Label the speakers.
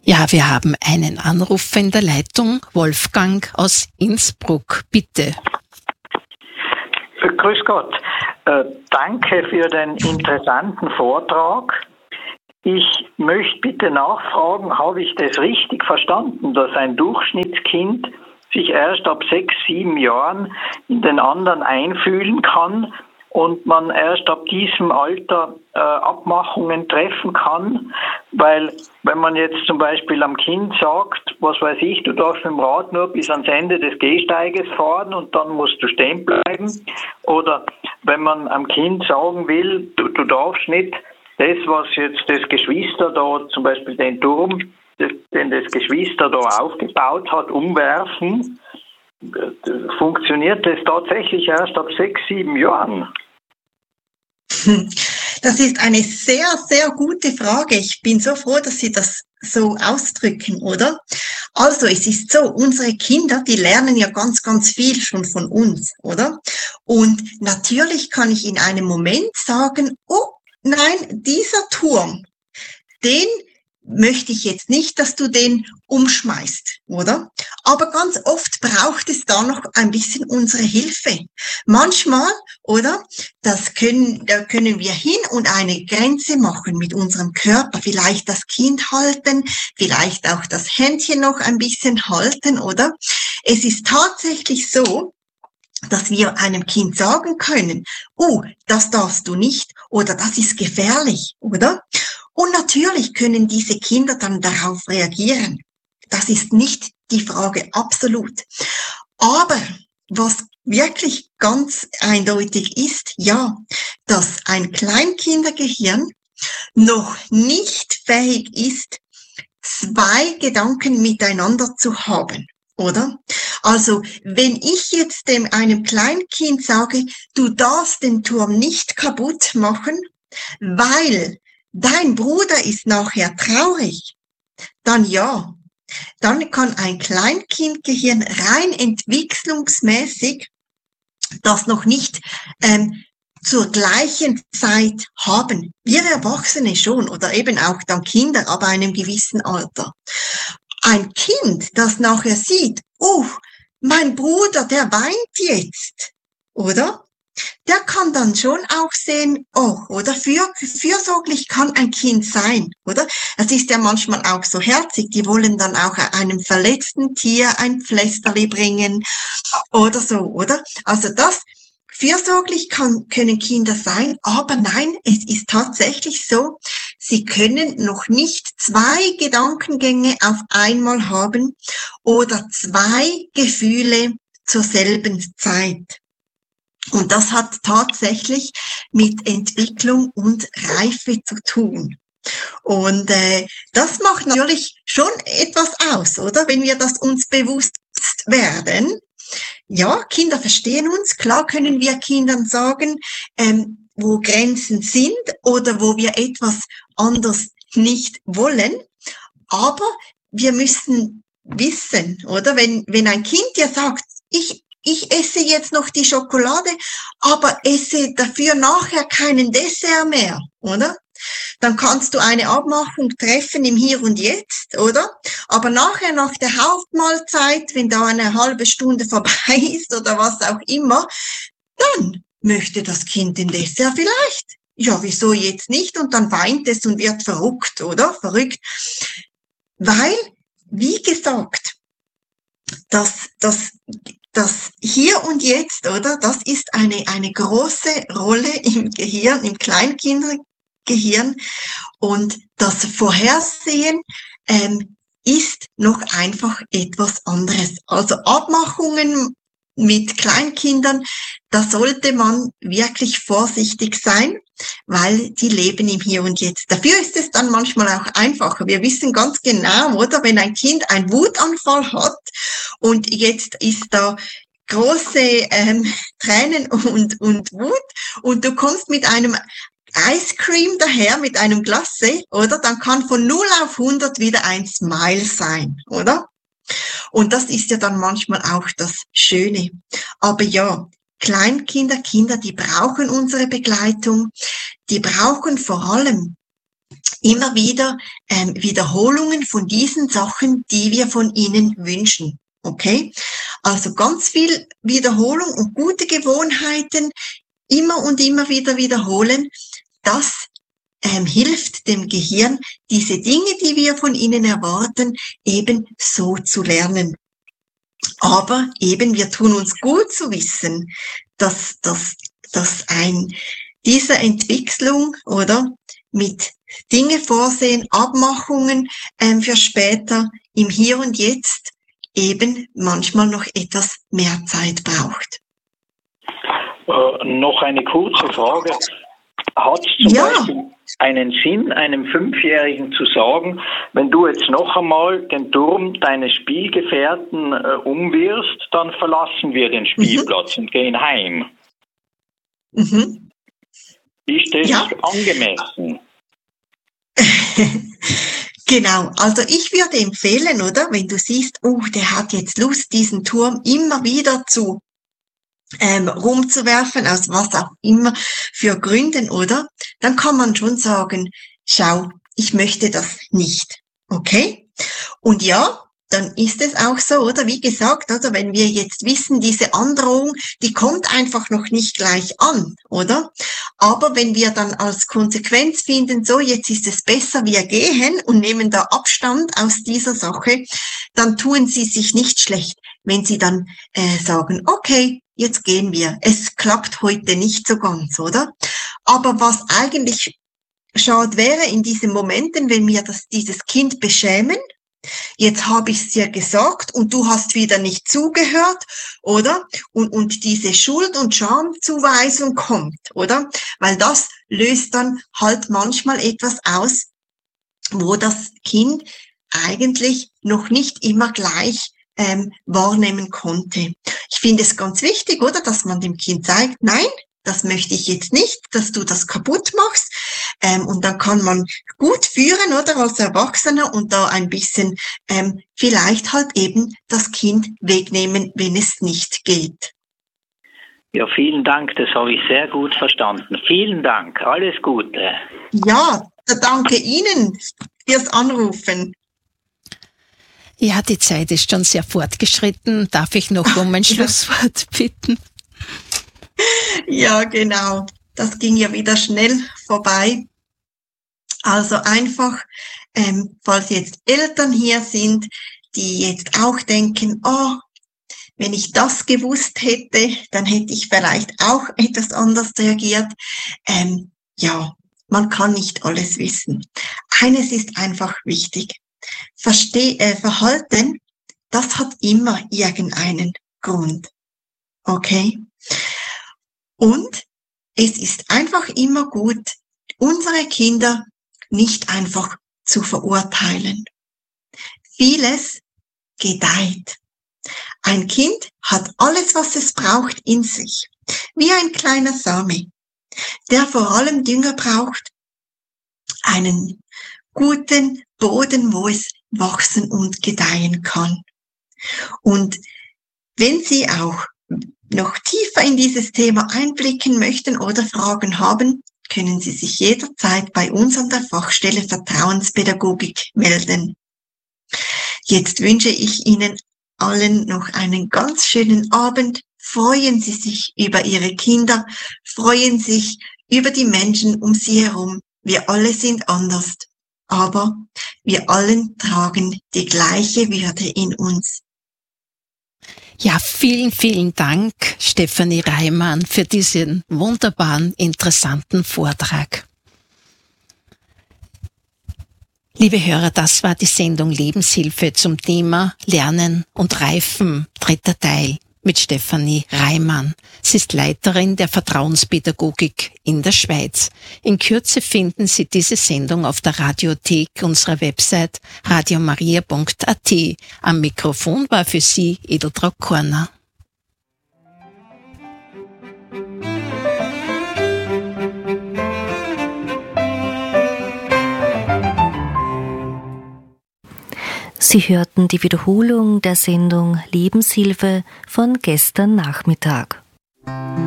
Speaker 1: Ja, wir haben einen Anrufer in der Leitung, Wolfgang aus Innsbruck, bitte.
Speaker 2: Grüß Gott. Danke für den interessanten Vortrag. Ich möchte bitte nachfragen, habe ich das richtig verstanden, dass ein Durchschnittskind sich erst ab 6, 7 Jahren in den anderen einfühlen kann und man erst ab diesem Alter Abmachungen treffen kann? Weil wenn man jetzt zum Beispiel am Kind sagt, was weiß ich, du darfst mit dem Rad nur bis ans Ende des Gehsteiges fahren und dann musst du stehen bleiben. Oder wenn man am Kind sagen will, du darfst nicht das, was jetzt das Geschwister da, zum Beispiel den Turm, den das Geschwister da aufgebaut hat, umwerfen, funktioniert das tatsächlich erst ab 6, 7 Jahren?
Speaker 3: Das ist eine sehr, sehr gute Frage. Ich bin so froh, dass Sie das so ausdrücken, oder? Also, es ist so, unsere Kinder, die lernen ja ganz, ganz viel schon von uns, oder? Und natürlich kann ich in einem Moment sagen, oh, nein, dieser Turm, den möchte ich jetzt nicht, dass du den umschmeißt, oder? Aber ganz oft braucht es da noch ein bisschen unsere Hilfe. Manchmal, oder? Da können wir hin und eine Grenze machen mit unserem Körper. Vielleicht das Kind halten, vielleicht auch das Händchen noch ein bisschen halten, oder? Es ist tatsächlich so, dass wir einem Kind sagen können, oh, das darfst du nicht oder das ist gefährlich, oder? Und natürlich können diese Kinder dann darauf reagieren. Das ist nicht die Frage, absolut. Aber was wirklich ganz eindeutig ist, ja, dass ein Kleinkindergehirn noch nicht fähig ist, 2 Gedanken miteinander zu haben. Oder? Also, wenn ich jetzt einem Kleinkind sage, du darfst den Turm nicht kaputt machen, weil dein Bruder ist nachher traurig, dann ja. Dann kann ein Kleinkindgehirn rein entwicklungsmäßig das noch nicht zur gleichen Zeit haben. Wir Erwachsene schon oder eben auch dann Kinder ab einem gewissen Alter. Ein Kind, das nachher sieht, oh, mein Bruder, der weint jetzt, oder? Der kann dann schon auch sehen, oh, oder fürsorglich kann ein Kind sein, oder? Es ist ja manchmal auch so herzig, die wollen dann auch einem verletzten Tier ein Pflästerli bringen oder so, oder? Also das, fürsorglich können Kinder sein, aber nein, es ist tatsächlich so, sie können noch nicht 2 Gedankengänge auf einmal haben oder 2 Gefühle zur selben Zeit. Und das hat tatsächlich mit Entwicklung und Reife zu tun. Und das macht natürlich schon etwas aus, oder? Wenn wir das uns bewusst werden. Ja, Kinder verstehen uns. Klar können wir Kindern sagen, wo Grenzen sind oder wo wir etwas anders nicht wollen. Aber wir müssen wissen, oder? Wenn ein Kind dir sagt, ich esse jetzt noch die Schokolade, aber esse dafür nachher keinen Dessert mehr, oder? Dann kannst du eine Abmachung treffen im Hier und Jetzt, oder? Aber nachher, nach der Hauptmahlzeit, wenn da eine halbe Stunde vorbei ist oder was auch immer, dann möchte das Kind den Dessert vielleicht. Ja, wieso jetzt nicht? Und dann weint es und wird verrückt, oder? Verrückt. Weil, wie gesagt, das Hier und Jetzt, oder? Das ist eine große Rolle im Gehirn, im Kleinkindergehirn. Und das Vorhersehen ist noch einfach etwas anderes. Also Abmachungen mit Kleinkindern, da sollte man wirklich vorsichtig sein, weil die leben im Hier und Jetzt. Dafür ist es dann manchmal auch einfacher. Wir wissen ganz genau, oder, wenn ein Kind einen Wutanfall hat und jetzt ist da große Tränen und Wut und du kommst mit einem Ice Cream daher, mit einem Glace, oder, dann kann von 0 auf 100 wieder ein Smile sein, oder? Und das ist ja dann manchmal auch das Schöne. Aber ja, Kinder, die brauchen unsere Begleitung. Die brauchen vor allem immer wieder Wiederholungen von diesen Sachen, die wir von ihnen wünschen. Okay? Also ganz viel Wiederholung und gute Gewohnheiten immer und immer wieder wiederholen. Das hilft dem Gehirn, diese Dinge, die wir von ihnen erwarten, eben so zu lernen. Aber eben, wir tun uns gut zu wissen, dass dieser Entwicklung, oder, mit Dinge vorsehen, Abmachungen für später, im Hier und Jetzt, eben manchmal noch etwas mehr Zeit braucht.
Speaker 2: Noch eine kurze Frage. Hat es zum Beispiel einen Sinn, einem 5-Jährigen zu sagen, wenn du jetzt noch einmal den Turm deines Spielgefährten umwirfst, dann verlassen wir den Spielplatz und gehen heim?
Speaker 3: Mhm.
Speaker 2: Ist das angemessen?
Speaker 3: Genau, also ich würde empfehlen, oder, wenn du siehst, der hat jetzt Lust, diesen Turm immer wieder zu rumzuwerfen, aus was auch immer für Gründen, oder? Dann kann man schon sagen, schau, ich möchte das nicht, okay? Und ja, dann ist es auch so, oder? Wie gesagt, also wenn wir jetzt wissen, diese Androhung, die kommt einfach noch nicht gleich an, oder? Aber wenn wir dann als Konsequenz finden, so, jetzt ist es besser, wir gehen und nehmen da Abstand aus dieser Sache, dann tun sie sich nicht schlecht, wenn sie dann sagen, okay, jetzt gehen wir. Es klappt heute nicht so ganz, oder? Aber was eigentlich schade wäre in diesen Momenten, wenn wir dieses Kind beschämen, jetzt habe ich es dir gesagt und du hast wieder nicht zugehört, oder? Und diese Schuld- und Schamzuweisung kommt, oder? Weil das löst dann halt manchmal etwas aus, wo das Kind eigentlich noch nicht immer gleich wahrnehmen konnte. Ich finde es ganz wichtig, oder, dass man dem Kind sagt, nein, das möchte ich jetzt nicht, dass du das kaputt machst. Und dann kann man gut führen, oder, als Erwachsener und da ein bisschen vielleicht halt eben das Kind wegnehmen, wenn es nicht geht.
Speaker 2: Ja, vielen Dank, das habe ich sehr gut verstanden. Vielen Dank, alles Gute.
Speaker 3: Ja, danke Ihnen fürs Anrufen.
Speaker 1: Ja, die Zeit ist schon sehr fortgeschritten. Darf ich noch um ein Schlusswort bitten?
Speaker 3: Ja, genau. Das ging ja wieder schnell vorbei. Also einfach, falls jetzt Eltern hier sind, die jetzt auch denken, wenn ich das gewusst hätte, dann hätte ich vielleicht auch etwas anders reagiert. Ja, man kann nicht alles wissen. Eines ist einfach wichtig. Verhalten, das hat immer irgendeinen Grund. Okay? Und es ist einfach immer gut, unsere Kinder nicht einfach zu verurteilen. Vieles gedeiht. Ein Kind hat alles, was es braucht, in sich. Wie ein kleiner Same, der vor allem Dünger braucht, einen guten Boden, wo es wachsen und gedeihen kann. Und wenn Sie auch noch tiefer in dieses Thema einblicken möchten oder Fragen haben, können Sie sich jederzeit bei uns an der Fachstelle Vertrauenspädagogik melden. Jetzt wünsche ich Ihnen allen noch einen ganz schönen Abend. Freuen Sie sich über Ihre Kinder, freuen sich über die Menschen um Sie herum. Wir alle sind anders, aber wir allen tragen die gleiche Würde in uns.
Speaker 1: Ja, vielen, vielen Dank, Stefanie Reimann, für diesen wunderbaren, interessanten Vortrag. Liebe Hörer, das war die Sendung Lebenshilfe zum Thema Lernen und Reifen, 3. Teil mit Stefanie Reimann. Sie ist Leiterin der Vertrauenspädagogik in der Schweiz. In Kürze finden Sie diese Sendung auf der Radiothek unserer Website radiomaria.at. Am Mikrofon war für Sie Edeltraud Korner.
Speaker 4: Sie hörten die Wiederholung der Sendung Lebenshilfe von gestern Nachmittag.